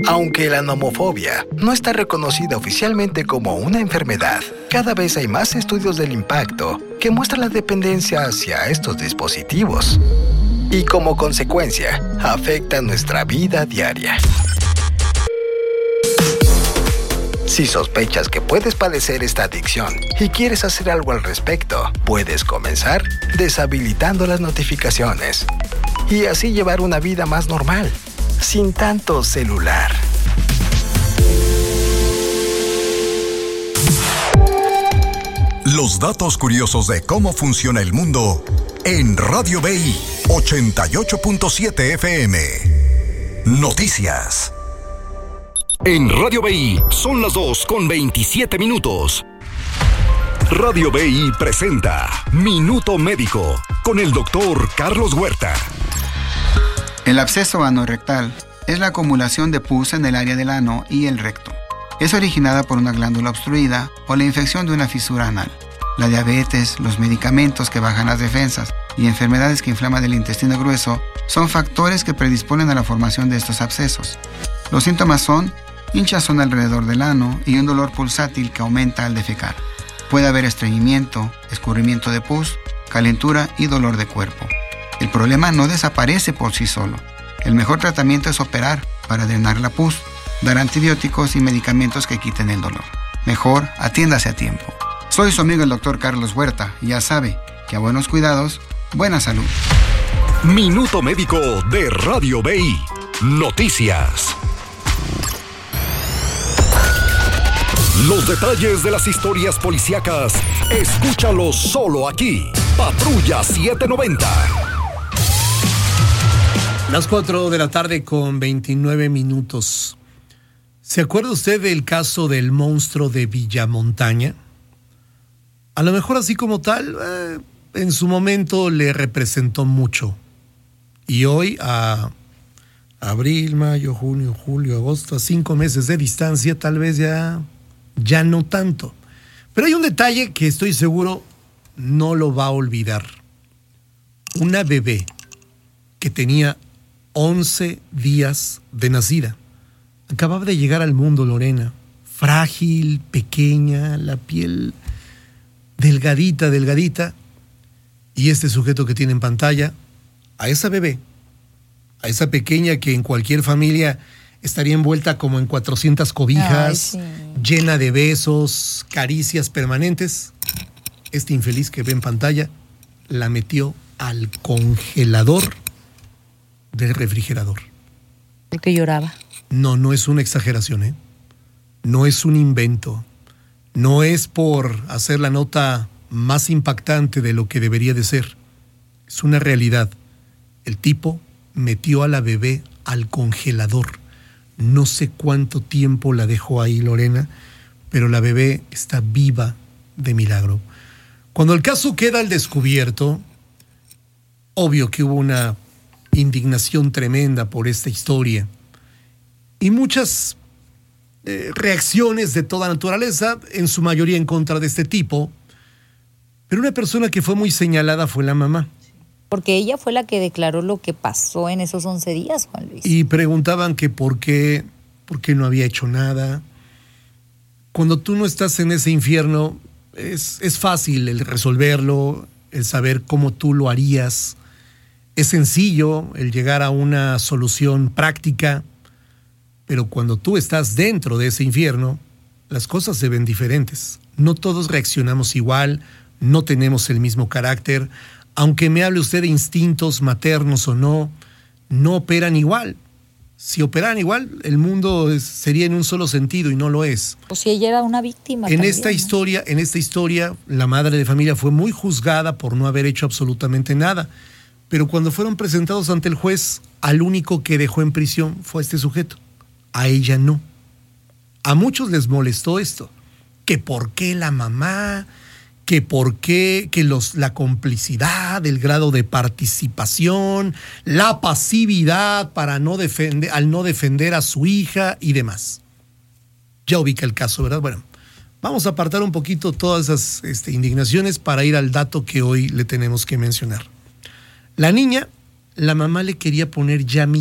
Aunque la nomofobia no está reconocida oficialmente como una enfermedad, cada vez hay más estudios del impacto que muestran la dependencia hacia estos dispositivos y como consecuencia afecta nuestra vida diaria. Si sospechas que puedes padecer esta adicción y quieres hacer algo al respecto, puedes comenzar deshabilitando las notificaciones y así llevar una vida más normal, sin tanto celular. Los datos curiosos de cómo funciona el mundo en Radio BI 88.7 FM. Noticias. En Radio BI son las 2:27. Radio BI presenta Minuto Médico con el doctor Carlos Huerta. El absceso anorrectal es la acumulación de pus en el área del ano y el recto. Es originada por una glándula obstruida o la infección de una fisura anal. La diabetes, los medicamentos que bajan las defensas y enfermedades que inflaman el intestino grueso son factores que predisponen a la formación de estos abscesos. Los síntomas son hinchazón alrededor del ano y un dolor pulsátil que aumenta al defecar. Puede haber estreñimiento, escurrimiento de pus, calentura y dolor de cuerpo. El problema no desaparece por sí solo. El mejor tratamiento es operar para drenar la pus, dar antibióticos y medicamentos que quiten el dolor. Mejor, atiéndase a tiempo. Soy su amigo el doctor Carlos Huerta y ya sabe que a buenos cuidados, buena salud. Minuto Médico de Radio BI. Noticias. Los detalles de las historias policíacas, escúchalos solo aquí. Patrulla 790. Las 4:29 p.m. ¿Se acuerda usted del caso del monstruo de Villamontaña? A lo mejor así como tal, en su momento le representó mucho. Y hoy, a abril, mayo, junio, julio, agosto, a 5 meses de distancia, tal vez ya no tanto. Pero hay un detalle que estoy seguro no lo va a olvidar. Una bebé que tenía 11 días de nacida. Acababa de llegar al mundo, Lorena. Frágil, pequeña, la piel delgadita. Y este sujeto que tiene en pantalla, a esa bebé, a esa pequeña que en cualquier familia estaría envuelta como en 400 cobijas, ay, sí, llena de besos, caricias permanentes. Este infeliz que ve en pantalla la metió al congelador del refrigerador. Porque lloraba. No es una exageración, ¿eh? No es un invento. No es por hacer la nota más impactante de lo que debería de ser. Es una realidad. El tipo metió a la bebé al congelador. No sé cuánto tiempo la dejó ahí, Lorena, pero la bebé está viva de milagro. Cuando el caso queda al descubierto, obvio que hubo una indignación tremenda por esta historia y muchas reacciones de toda naturaleza, en su mayoría en contra de este tipo, pero una persona que fue muy señalada fue la mamá. Porque ella fue la que declaró lo que pasó en esos 11 días, Juan Luis. Y preguntaban que por qué no había hecho nada. Cuando tú no estás en ese infierno, es fácil el resolverlo, el saber cómo tú lo harías. Es sencillo el llegar a una solución práctica, pero cuando tú estás dentro de ese infierno, las cosas se ven diferentes. No todos reaccionamos igual, no tenemos el mismo carácter. Aunque me hable usted de instintos maternos o no operan igual. Si operaran igual, el mundo sería en un solo sentido y no lo es. Pues si ella era una víctima. En esta historia, la madre de familia fue muy juzgada por no haber hecho absolutamente nada. Pero cuando fueron presentados ante el juez, al único que dejó en prisión fue a este sujeto. A ella no. A muchos les molestó esto. Que por qué la mamá, que por qué, que la complicidad, el grado de participación, la pasividad al no defender a su hija y demás. Ya ubica el caso, ¿verdad? Bueno, vamos a apartar un poquito todas esas indignaciones para ir al dato que hoy le tenemos que mencionar. La niña, la mamá le quería poner Yami